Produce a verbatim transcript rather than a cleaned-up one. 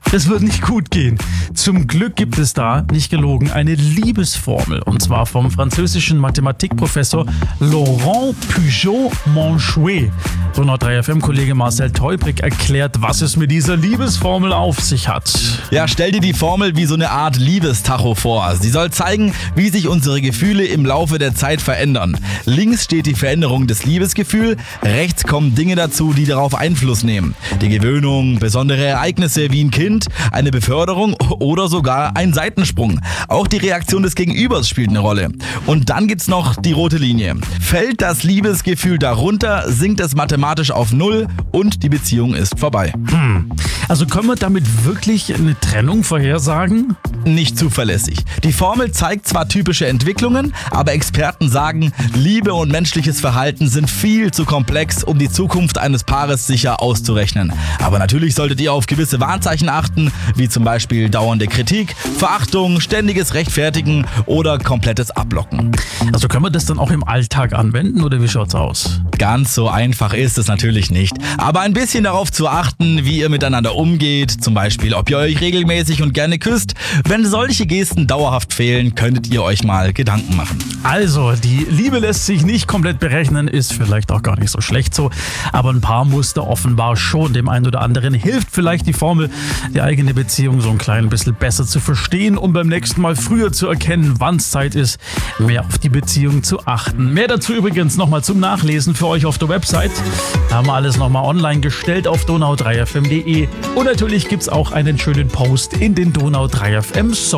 Das wird nicht gut gehen. Zum Glück gibt es da, nicht gelogen, eine Liebesformel. Und zwar vom französischen Mathematikprofessor Laurent Pujol-Monchouet. Donau drei F M-Kollege Marcel Teubrig erklärt, was es mit dieser Liebesformel auf sich hat. Ja, stell dir die Formel wie so eine Art Liebestacho vor. Sie soll zeigen, wie sich unsere Gefühle im Laufe der Zeit verändern. Links steht die Veränderung des Liebesgefühls, rechts kommen Dinge dazu, die darauf Einfluss nehmen. Die Gewöhnung, besondere Ereignisse wie ein Kind, eine Beförderung oder sogar ein Seitensprung. Auch die Reaktion des Gegenübers spielt eine Rolle. Und dann gibt's noch die rote Linie. Fällt das Liebesgefühl darunter, sinkt es mathematisch auf Null und die Beziehung ist vorbei. Hm. Also können wir damit wirklich eine Trennung vorhersagen? Nicht zuverlässig. Die Formel zeigt zwar typische Entwicklungen, aber Experten sagen, Liebe und menschliches Verhalten sind viel zu komplex, um die Zukunft eines Paares sicher auszurechnen. Aber natürlich solltet ihr auf gewisse Warnzeichen achten, wie zum Beispiel dauernde Kritik, Verachtung, ständiges Rechtfertigen oder komplettes Abblocken. Also können wir das dann auch im Alltag anwenden oder wie schaut's aus? Ganz so einfach ist es natürlich nicht. Aber ein bisschen darauf zu achten, wie ihr miteinander umgeht, zum Beispiel ob ihr euch regelmäßig und gerne küsst. Wenn solche Gesten dauerhaft fehlen, könntet ihr euch mal Gedanken machen. Also, die Liebe lässt sich nicht komplett berechnen, ist vielleicht auch gar nicht so schlecht so. Aber ein paar Muster offenbar schon. Dem einen oder anderen hilft vielleicht die Formel, die eigene Beziehung so ein klein bisschen besser zu verstehen, um beim nächsten Mal früher zu erkennen, wann es Zeit ist, mehr auf die Beziehung zu achten. Mehr dazu übrigens nochmal zum Nachlesen für euch auf der Website. Da haben wir alles nochmal online gestellt auf donau drei f m punkt de. Und natürlich gibt's auch einen schönen Post in den Donau drei F M Social